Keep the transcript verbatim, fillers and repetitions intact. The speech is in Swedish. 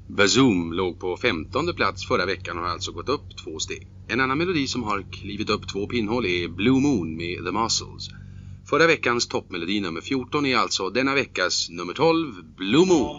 Bazoom låg på femtonde plats förra veckan och har alltså gått upp två steg. En annan melodi som har klivit upp två pinnhål är Blue Moon med The Muscles. Förra veckans toppmelodi nummer fjorton är alltså denna veckas nummer tolv, Blue Moon.